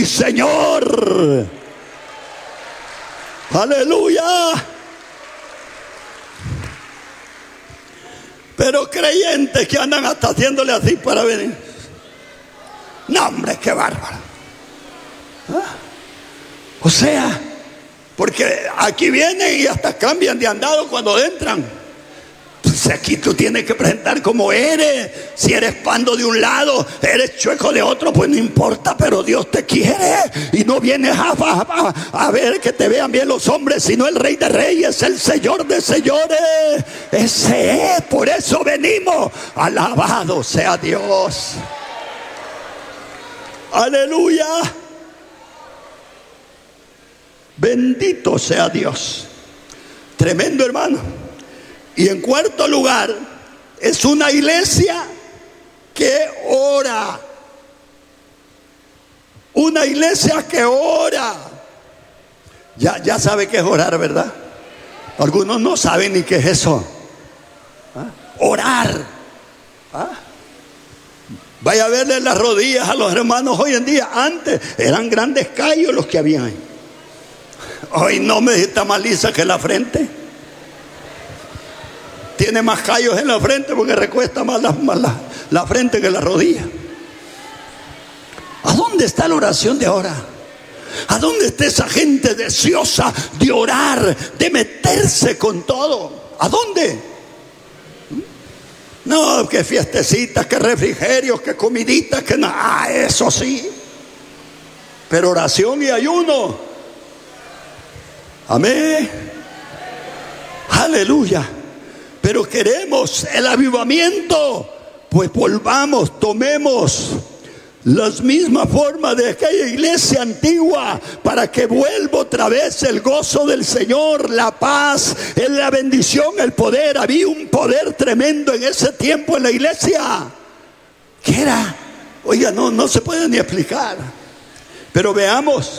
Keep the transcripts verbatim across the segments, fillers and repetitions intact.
Señor. Aleluya. Pero creyentes que andan hasta haciéndole así para venir. No, hombre, qué bárbaro. ¿Ah? O sea, porque aquí vienen y hasta cambian de andado cuando entran. Entonces aquí tú tienes que presentar como eres. Si eres pando de un lado, eres chueco de otro, pues no importa, pero Dios te quiere. Y no vienes a, a, a ver que te vean bien los hombres, sino el Rey de Reyes, el Señor de Señores. Ese es, por eso venimos. Alabado sea Dios. Aleluya. Bendito sea Dios. Tremendo, hermano. Y en cuarto lugar, es una iglesia que ora. Una iglesia que ora. Ya, ya sabe qué es orar, ¿verdad? Algunos no saben ni qué es eso. ¿Ah? Orar. ¿Ah? Vaya a verle las rodillas a los hermanos hoy en día. Antes eran grandes callos los que habían ahí. Hoy no me está más lisa que la frente. Tiene más callos en la frente porque recuesta más la, más la, la frente que la rodilla. ¿A dónde está la oración de ahora? ¿A dónde está esa gente deseosa de orar, de meterse con todo? ¿A dónde? No, que fiestecitas, que refrigerios, que comiditas, que nada. Ah, eso sí. Pero oración y ayuno. Amén. Aleluya. Pero queremos el avivamiento, pues volvamos, tomemos las mismas formas de aquella iglesia antigua para que vuelva otra vez el gozo del Señor, la paz, la bendición, el poder. Había un poder tremendo en ese tiempo en la iglesia. ¿Qué era? Oiga, no, no se puede ni explicar. Pero veamos.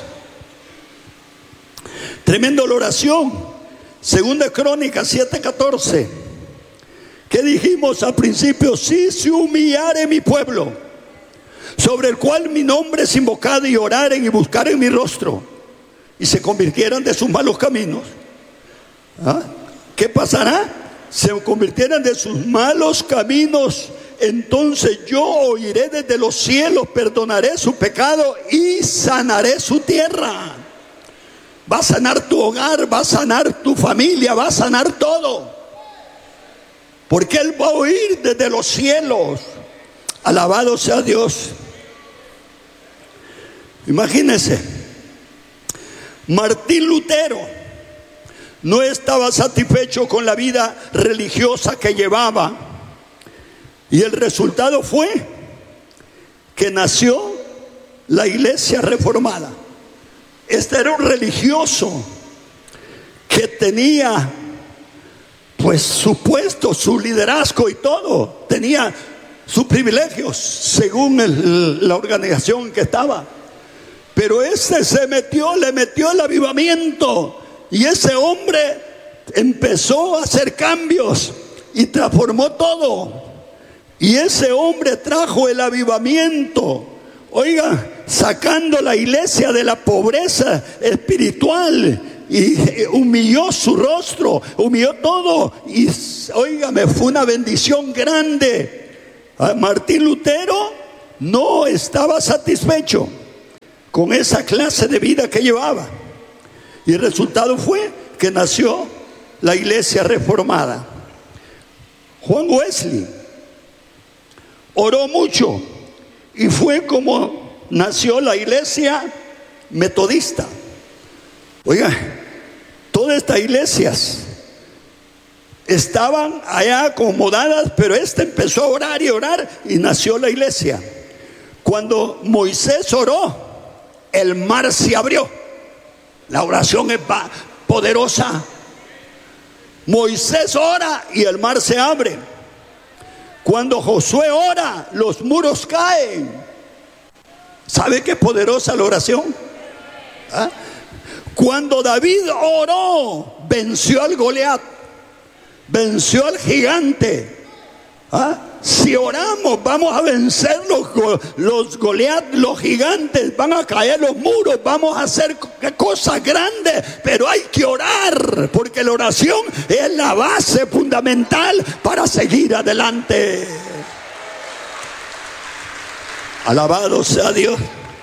Tremendo la oración. Segunda Crónica siete catorce. ¿Qué dijimos al principio? Si se humillare mi pueblo, sobre el cual mi nombre es invocado, y oraren y buscaren mi rostro, y se convirtieran de sus malos caminos. ¿Ah? ¿Qué pasará? Se convirtieran de sus malos caminos, entonces yo oiré desde los cielos, perdonaré su pecado y sanaré su tierra. Va a sanar tu hogar, va a sanar tu familia, va a sanar todo. Porque Él va a oír desde los cielos. Alabado sea Dios. Imagínense, Martín Lutero no estaba satisfecho con la vida religiosa que llevaba. Y el resultado fue que nació la iglesia reformada. Este era un religioso que tenía pues su puesto, su liderazgo y todo. Tenía sus privilegios según el, la organización que estaba. Pero ese se metió, le metió el avivamiento. Y ese hombre empezó a hacer cambios y transformó todo. Y ese hombre trajo el avivamiento. Oiga, sacando la iglesia de la pobreza espiritual. Y humilló su rostro, humilló todo. Y óigame, fue una bendición grande. Martín Lutero no estaba satisfecho con esa clase de vida que llevaba. Y el resultado fue que nació la iglesia reformada. Juan Wesley oró mucho y fue como nació la iglesia metodista. Oiga, todas estas iglesias estaban allá acomodadas, pero este empezó a orar y orar y nació la iglesia. Cuando Moisés oró, el mar se abrió. La oración es poderosa. Moisés ora y el mar se abre. Cuando Josué ora, los muros caen. ¿Sabe qué poderosa la oración? ¿Ah? Cuando David oró, venció al Goliat, venció al gigante. ¿Ah? Si oramos, vamos a vencer los, los Goliat, los gigantes, van a caer los muros, vamos a hacer cosas grandes, pero hay que orar, porque la oración es la base fundamental para seguir adelante. Alabado sea Dios.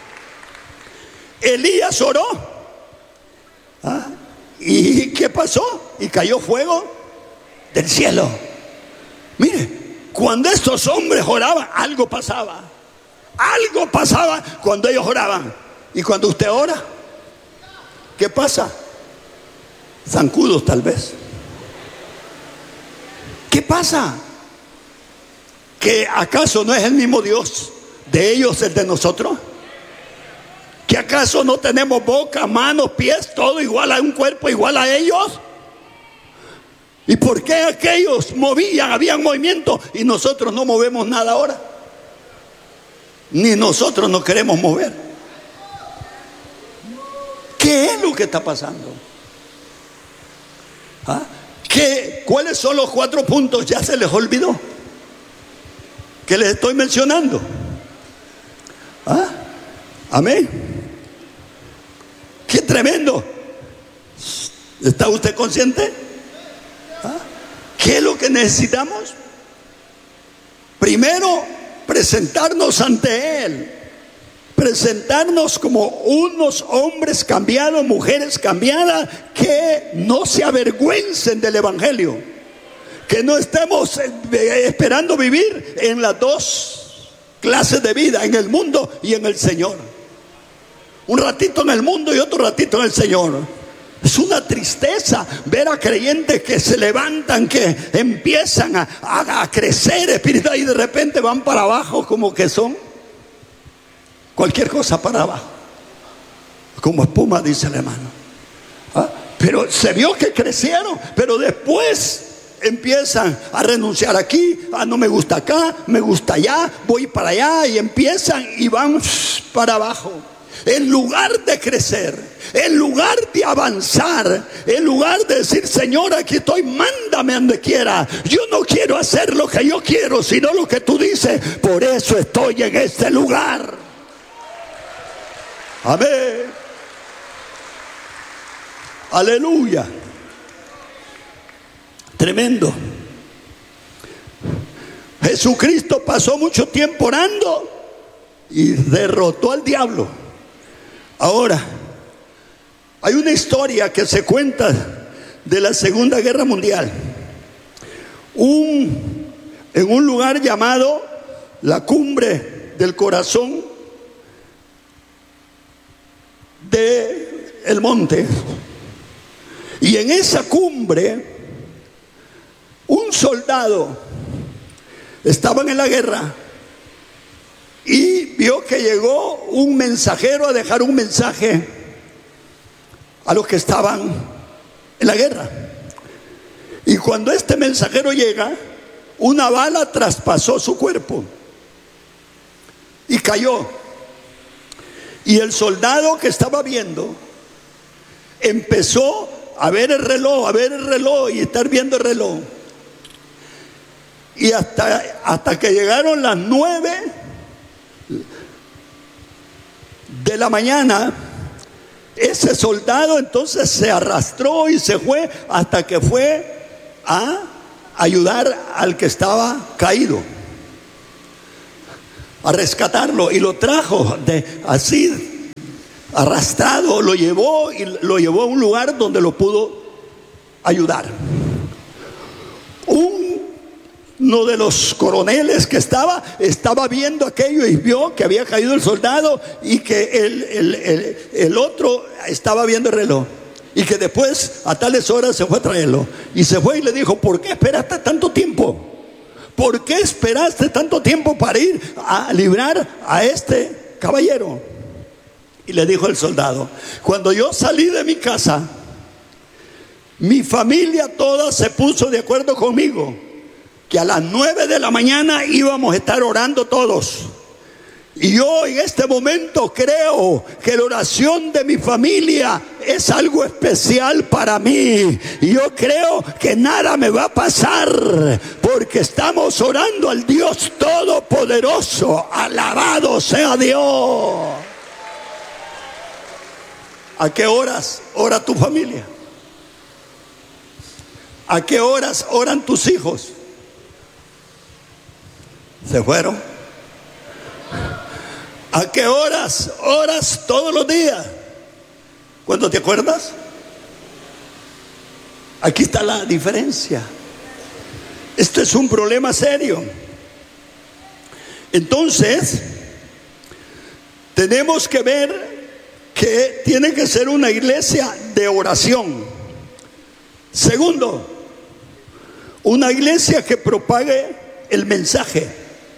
Elías oró. ¿Ah? ¿Y qué pasó? Y cayó fuego del cielo. Mire, cuando estos hombres oraban, algo pasaba. Algo pasaba cuando ellos oraban. Y cuando usted ora, ¿qué pasa? Zancudos tal vez. ¿Qué pasa? ¿Que acaso no es el mismo Dios de ellos el de nosotros? ¿Que acaso no tenemos boca, manos, pies, todo igual a un cuerpo, igual a ellos? ¿Y por qué aquellos movían, habían movimiento y nosotros no movemos nada ahora? Ni nosotros nos queremos mover. ¿Qué es lo que está pasando? ¿Ah? ¿Qué, ¿Cuáles son los cuatro puntos? Ya se les olvidó que les estoy mencionando. ¿Ah? Amén. Qué tremendo. ¿Está usted consciente? ¿Ah? ¿Qué es lo que necesitamos? Primero, presentarnos ante Él. Presentarnos como unos hombres cambiados, mujeres cambiadas, que no se avergüencen del Evangelio. Que no estemos esperando vivir en las dos clases de vida, en el mundo y en el Señor. Un ratito en el mundo y otro ratito en el Señor. Es una tristeza ver a creyentes que se levantan, que empiezan a, a, a crecer espiritual y de repente van para abajo, como que son cualquier cosa para abajo, como espuma, dice el hermano. ¿Ah? Pero se vio que crecieron, pero después empiezan a renunciar aquí, ah, no me gusta acá, me gusta allá, voy para allá, y empiezan y van para abajo. En lugar de crecer, en lugar de avanzar, en lugar de decir, Señor, aquí estoy, mándame donde quiera. Yo no quiero hacer lo que yo quiero, sino lo que tú dices. Por eso estoy en este lugar. Amén. Aleluya. Tremendo. Jesucristo pasó mucho tiempo orando y derrotó al diablo. Ahora, hay una historia que se cuenta de la Segunda Guerra Mundial. Un, en un lugar llamado la Cumbre del Corazón del Monte. Y en esa cumbre, un soldado estaba en la guerra y vio que llegó un mensajero a dejar un mensaje a los que estaban en la guerra. Y cuando este mensajero llega, una bala traspasó su cuerpo y cayó. Y el soldado que estaba viendo empezó a ver el reloj, a ver el reloj y estar viendo el reloj. Y hasta, hasta que llegaron las nueve de la mañana, ese soldado entonces se arrastró y se fue hasta que fue a ayudar al que estaba caído, a rescatarlo, y lo trajo de, así arrastrado, lo llevó y lo llevó a un lugar donde lo pudo ayudar. Un Uno de los coroneles que estaba, estaba viendo aquello y vio que había caído el soldado y que el, el, el, el otro estaba viendo el reloj. Y que después a tales horas se fue a traerlo. Y se fue y le dijo, ¿por qué esperaste tanto tiempo? ¿Por qué esperaste tanto tiempo para ir a librar a este caballero? Y le dijo el soldado, cuando yo salí de mi casa, mi familia toda se puso de acuerdo conmigo que a las nueve de la mañana íbamos a estar orando todos, Y yo en este momento creo que la oración de mi familia es algo especial para mí. Y yo creo que nada me va a pasar, porque estamos orando al Dios Todopoderoso. Alabado sea Dios. ¿A qué horas ora tu familia? ¿A qué horas oran tus hijos? ¿Se fueron? ¿A qué horas oras todos los días? ¿Cuándo te acuerdas? Aquí está la diferencia. Esto es un problema serio. Entonces, tenemos que ver que tiene que ser una iglesia de oración. Segundo, una iglesia que propague el mensaje.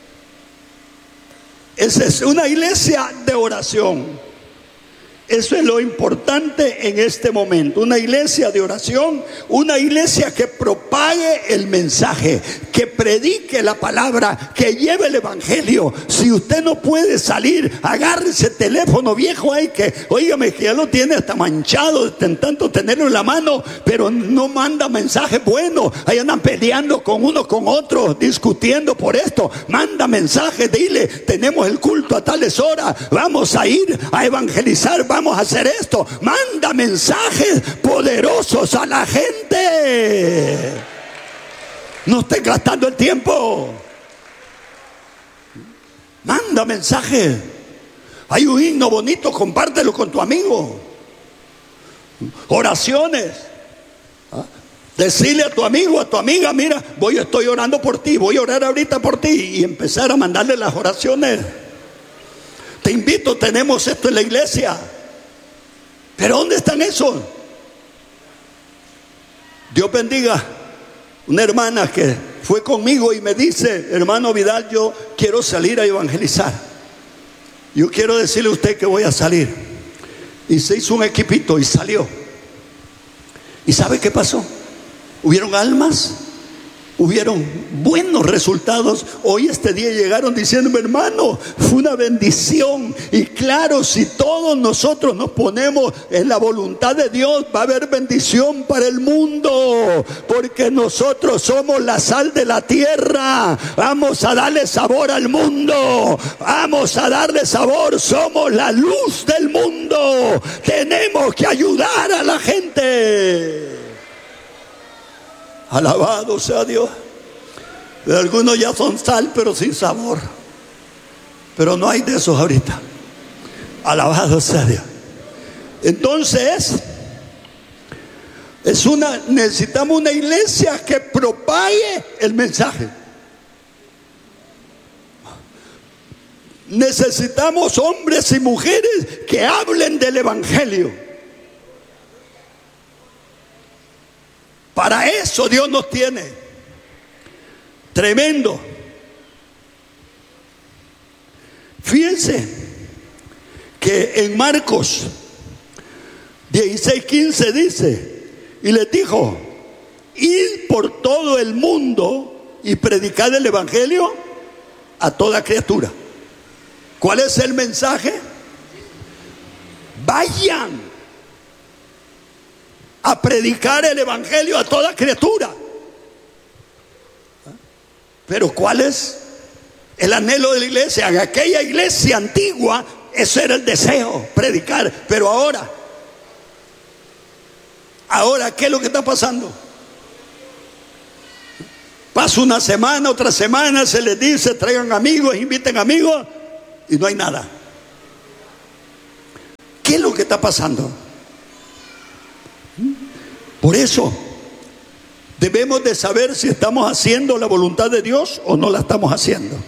Esa es una iglesia de oración. Eso es lo importante en este momento. Una iglesia de oración, una iglesia que propague el mensaje, que predique la palabra, que lleve el evangelio. Si usted no puede salir, agarre ese teléfono viejo ahí que, óigame, que ya lo tiene hasta manchado de tanto tenerlo en la mano, pero no manda mensajes buenos. Ahí andan peleando con uno con otro, discutiendo por esto. Manda mensajes, dile, tenemos el culto a tales horas, vamos a ir a evangelizar, vamos a hacer esto. Manda mensajes poderosos a la gente. No estés gastando el tiempo. Manda mensajes. Hay un himno bonito, compártelo con tu amigo. Oraciones. Decirle a tu amigo, a tu amiga, mira, voy, estoy orando por ti, voy a orar ahorita por ti, y empezar a mandarle las oraciones. Te invito, tenemos esto en la iglesia. Pero ¿dónde están esos? Dios bendiga una hermana que fue conmigo y me dice, hermano Vidal, yo quiero salir a evangelizar. Yo quiero decirle a usted que voy a salir. Y se hizo un equipito y salió. ¿Y sabe qué pasó? Hubieron almas, hubieron buenos resultados. Hoy este día llegaron diciendo, hermano, fue una bendición. Y claro, si todos nosotros nos ponemos en la voluntad de Dios, va a haber bendición para el mundo, porque nosotros somos la sal de la tierra. Vamos a darle sabor al mundo, vamos a darle sabor. Somos la luz del mundo. Tenemos que ayudar a la gente. Alabado sea Dios. Algunos ya son sal pero sin sabor, pero no hay de esos ahorita. Alabado sea Dios. Entonces es una, necesitamos una iglesia que propague el mensaje. Necesitamos hombres y mujeres que hablen del evangelio. Para eso Dios nos tiene. Tremendo. Fíjense que en Marcos dieciséis quince dice, y les dijo, id por todo el mundo y predicad el evangelio a toda criatura. ¿Cuál es el mensaje? Vayan a predicar el evangelio a toda criatura. Pero ¿cuál es el anhelo de la iglesia? En aquella iglesia antigua, ese era el deseo, predicar. Pero ahora, ahora, ¿qué es lo que está pasando? Pasa una semana, otra semana, se les dice, traigan amigos, inviten amigos, y no hay nada. ¿Qué es lo que está pasando? Por eso debemos de saber si estamos haciendo la voluntad de Dios o no la estamos haciendo.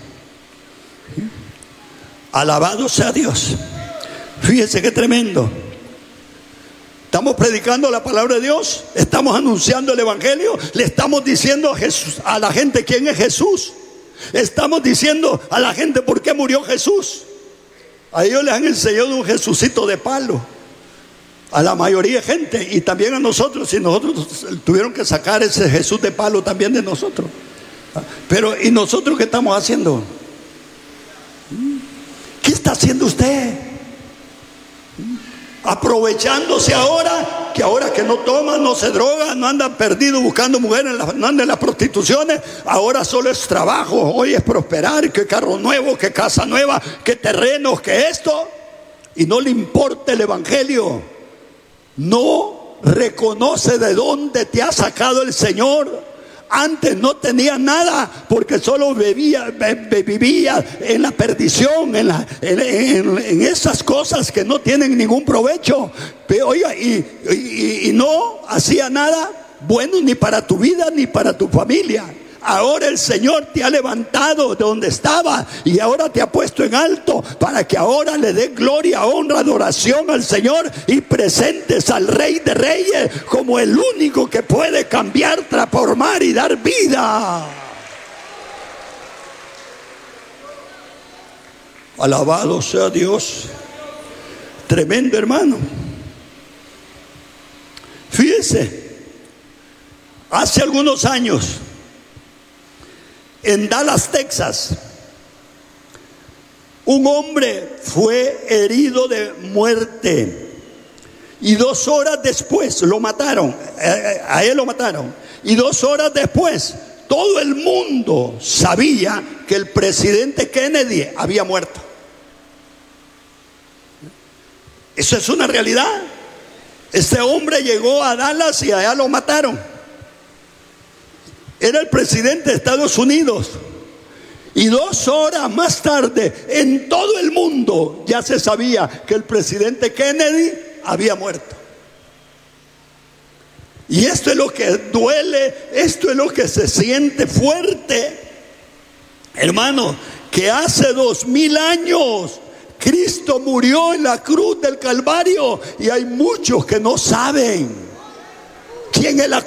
Alabado sea Dios. Fíjense qué tremendo. Estamos predicando la palabra de Dios, estamos anunciando el evangelio, le estamos diciendo a Jesús, a la gente quién es Jesús. Estamos diciendo a la gente por qué murió Jesús. A ellos les han enseñado un Jesucito de palo, a la mayoría de gente, y también a nosotros. Y nosotros tuvieron que sacar ese Jesús de palo también de nosotros. Pero ¿y nosotros qué estamos haciendo? ¿Qué está haciendo usted? Aprovechándose ahora, que ahora que no toma, no se droga, no anda perdido buscando mujeres, no anda en las prostituciones, ahora solo es trabajo, hoy es prosperar, que carro nuevo, que casa nueva, que terrenos, que esto, y no le importa el evangelio. No reconoce de dónde te ha sacado el Señor. Antes no tenía nada porque solo bebía, be, be, vivía en la perdición, en, la, en, en, en esas cosas que no tienen ningún provecho. Pero, oiga, y, y, y no hacía nada bueno ni para tu vida ni para tu familia. Ahora el Señor te ha levantado de donde estaba y ahora te ha puesto en alto para que ahora le dé gloria, honra, adoración al Señor y presentes al Rey de Reyes como el único que puede cambiar, transformar y dar vida. Alabado sea Dios. Tremendo, hermano. Fíjese, hace algunos años en Dallas, Texas, un hombre fue herido de muerte y dos horas después lo mataron, a él lo mataron, y dos horas después todo el mundo sabía que el presidente Kennedy había muerto. Eso es una realidad. Este hombre llegó a Dallas y allá lo mataron. Era el presidente de Estados Unidos. Y dos horas más tarde, en todo el mundo ya se sabía que el presidente Kennedy había muerto. Y esto es lo que duele, esto es lo que se siente fuerte. Hermano, que hace dos mil años Cristo murió en la cruz del Calvario y hay muchos que no saben quién es la